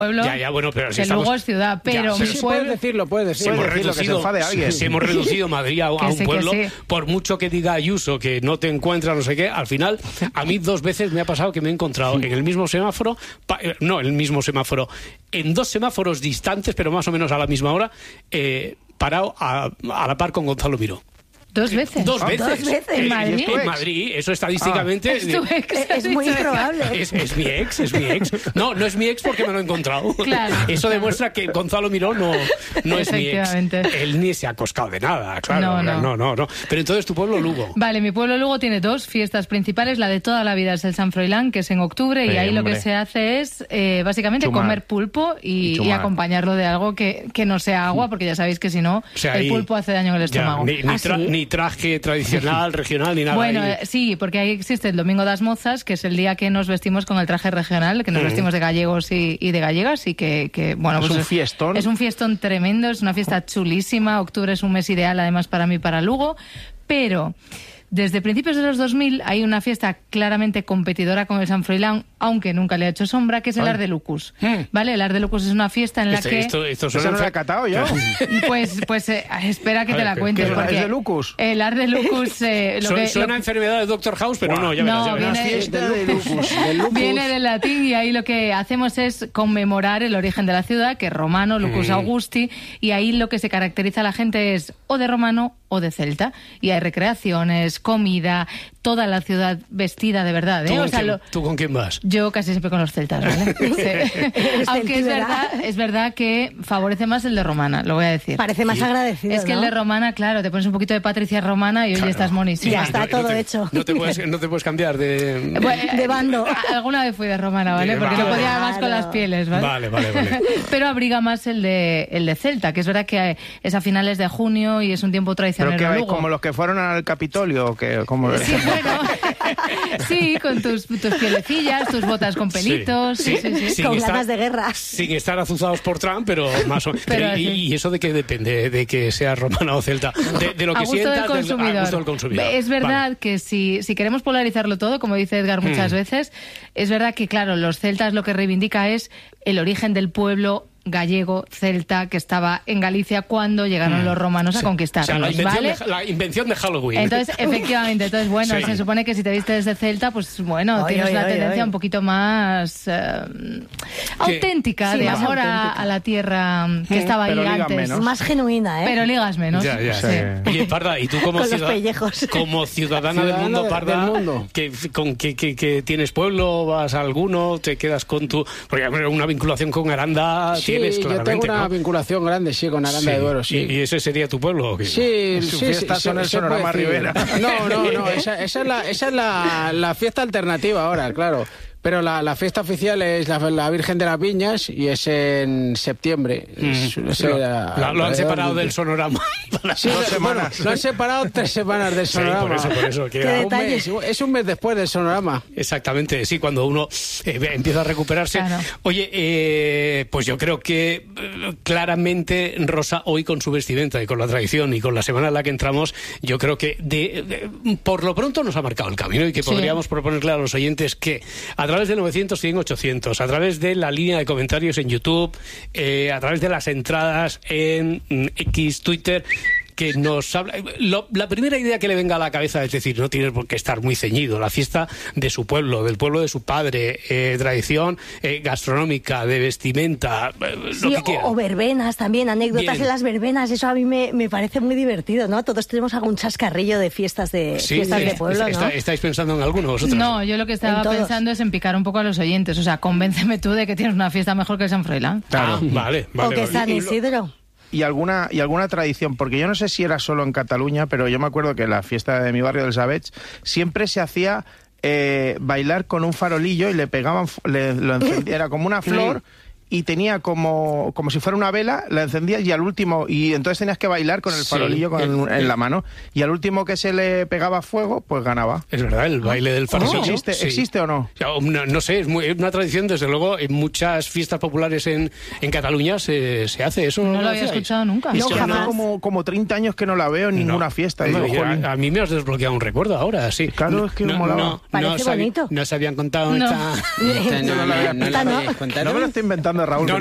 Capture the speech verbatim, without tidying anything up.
pueblo, ya, ya, bueno, pero si que estamos... Lugo es ciudad, pero ya, mi sí, pueblo... Puedes decirlo, puedes decirlo, Si hemos, puedes decirlo, que se reducido, enfade a alguien. si, si hemos reducido Madrid a, a un sí, pueblo, sí. por mucho que diga Ayuso que no te encuentra, no sé qué, al final, a mí dos veces me ha pasado que me he encontrado en el mismo semáforo, pa, no, el mismo semáforo, en dos semáforos distantes, pero más o menos a la misma hora, eh, parado a, a la par con Gonzalo Miró. ¿Dos veces? Dos veces. ¿Dos veces? ¿En Eh, Madrid? En Madrid, eso estadísticamente... Ah, es tu ex, Es, es muy improbable. Es, es mi ex, es mi ex. No, no es mi ex porque me lo he encontrado. Claro. Eso demuestra que Gonzalo Miró no, no es mi ex. Efectivamente. Él ni se ha coscado de nada, claro. No, no. no, no, no. Pero entonces tu pueblo, Lugo. Vale, mi pueblo Lugo tiene dos fiestas principales. La de toda la vida es el San Froilán, que es en octubre, Sí, y ahí lo hombre. que se hace es eh, básicamente Chumar. comer pulpo y, Y chumar. y acompañarlo de algo que, que no sea agua, porque ya sabéis que si no, O sea, el ahí pulpo hace daño en el ya, estómago. ni, ni, ¿Ah, tra- sí? ni traje tradicional, regional, ni nada. Bueno, ahí. eh, sí, porque ahí existe el Domingo das Mozas, que es el día que nos vestimos con el traje regional, que nos Mm. vestimos de gallegos y, y de gallegas, y que, que bueno... Es pues un fiestón. Es un fiestón tremendo, es una fiesta chulísima. Octubre es un mes ideal, además, para mí, para Lugo, pero... Desde principios de los dos mil hay una fiesta claramente competidora con el San Froilán, aunque nunca le ha hecho sombra, que es el Ay. Ardelucus. Mm. ¿Vale? El Ardelucus es una fiesta en la Este- que... esto, esto Eso suena no lo he enfer- catado yo. Pues, pues eh, espera que A te ver, la ¿qué- cuente. qué es? porque ¿Es de Lucus? El Ardelucus... Eh, lo Su- que, suena lo- a enfermedad de Doctor House, pero no, ya verás, No, ya verás. viene- Fiesta de Lucus. de Lucus. Viene del latín, y ahí lo que hacemos es conmemorar el origen de la ciudad, que es romano, Lucus Mm. Augusti, y ahí lo que se caracteriza a la gente es o de romano o de celta. Y hay recreaciones, comida, toda la ciudad vestida de verdad, ¿Tú, ¿eh? con O sea, quién, lo- tú con quién vas? yo casi siempre con los celtas, ¿vale? Sí. Aunque es ¿verdad? verdad, es verdad que favorece más el de romana, lo voy a decir. Parece más agradecido, Es que ¿no? el de romana, claro, te pones un poquito de Patricia Romana y hoy Claro. estás monísima. Ya está No- no todo te- hecho. No te puedes, no te puedes cambiar de... Bueno, De bando. a- Alguna vez fui de romana, ¿vale? De- Porque no vale. podía más con las Claro. pieles, ¿vale? Vale, vale, vale. Pero abriga más el de, el de Celta, que es verdad que es a finales de junio y es un tiempo ¿Pero traicionero qué en vais? Lugo. ¿Como los que fueron al Capitolio? ¿O qué? Como... Sí, bueno, sí, con tus, tus pielecillas, tus botas con pelitos, sí, sí, sí. Sin Con estar- ganas de guerra. Sin estar azuzados por Trump, pero más o menos. Pero y, sí. y eso de qué depende, de que seas romana o celta, de, de lo A que gusto sientas, del del- consumidor. a gusto del consumidor. Es verdad Vale. que si, si queremos polarizarlo todo, como dice Edgar muchas Mm. veces, es verdad que, claro, los celtas lo que reivindica es el origen del pueblo gallego, celta, que estaba en Galicia cuando llegaron los romanos a O sea, conquistarnos, la invención, ¿vale? de, la invención de Halloween. Entonces, efectivamente, entonces, bueno, Sí. se supone que si te vistes de celta, pues bueno, Oy, tienes oy, una oy, tendencia oy. un poquito más eh, auténtica, Sí, de más amor a, auténtica. a la tierra que estaba ahí pero ligan antes. menos. Más genuina, ¿eh? Pero ligas menos. Ya, ya. Sí. Oye, Parda, y tú como, Con los ciudad- pellejos. como ciudadana del Ciudadana mundo, de- Parda, del mundo. Que, con, que, que, que tienes pueblo, vas a alguno, te quedas con tu... Porque hombre, una vinculación con Aranda Sí, tienes yo claramente, tengo una ¿no? vinculación grande, sí, con Aranda Sí. de Duero, sí. ¿Y, y ese sería tu pueblo o qué? Sí, Sus sí, fiestas sí, son se- el se Sonorama puede decir. Rivera. No, no, no, esa, esa es, la, esa es la, la fiesta alternativa ahora, claro. Pero la, la fiesta oficial es la, la Virgen de las Viñas y es en septiembre. Es- Mm. es Lo, era la- lo han alrededor separado de- del Sonorama. Sí, Dos lo- semanas. bueno, lo han separado tres semanas del Sí, Sonorama. por eso, por eso. que Qué era- Un detalles. mes, es un mes después del Sonorama. Exactamente, sí, cuando uno eh, empieza a recuperarse. Claro. Oye, eh, pues yo creo que eh, claramente Rosa hoy con su vestimenta y con la tradición y con la semana en la que entramos, yo creo que de, de- por lo pronto nos ha marcado el camino y que Sí. podríamos proponerle a los oyentes que a través de novecientos, cien, ochocientos, a través de la línea de comentarios en YouTube, eh, a través de las entradas en mm, X, Twitter, que nos habla... Lo- la primera idea que le venga a la cabeza es decir, no tiene por qué estar muy ceñido. La fiesta de su pueblo, del pueblo de su padre, eh, tradición eh, gastronómica, de vestimenta, eh, lo Sí, que quiera. o, o verbenas también, anécdotas Bien. de las verbenas, eso a mí me, me parece muy divertido, ¿no? Todos tenemos algún chascarrillo de fiestas de Sí, fiestas sí, de pueblo, está- ¿no? ¿Estáis pensando en alguno vosotros? No, yo lo que estaba En todos. pensando es en picar un poco a los oyentes. O sea, convénceme tú de que tienes una fiesta mejor que el San Froilán. Ah, vale, o vale. que vale. San Y- y lo- Isidro. Y alguna, y alguna tradición, porque yo no sé si era solo en Cataluña, pero yo me acuerdo que en la fiesta de mi barrio del Sabets siempre se hacía eh, bailar con un farolillo y le pegaban, fu- le, lo encendía, era como una flor y tenía como, como si fuera una vela, la encendías y al último, y entonces tenías que bailar con el Sí, farolillo con, el- en la mano, y al último que se le pegaba fuego, pues ganaba. Es verdad, el baile del ¿Eso farolillo. existe, Sí. existe o no? O sea, no, no sé, es, muy- es una tradición, desde luego, en muchas fiestas populares en, en Cataluña se, se hace eso. No lo había hacíais? escuchado nunca. Es No, que hace jamás. como, como treinta años que no la veo en No. ninguna fiesta. Y No, digo, yo- jolín. a, a mí me has desbloqueado un recuerdo ahora, sí. Claro, es que no, molaba. Parece sabi- bonito. No se habían contado No. esta... Esta no, no, no, Esta la no. habéis contado. No me lo estoy inventando Raúl. No,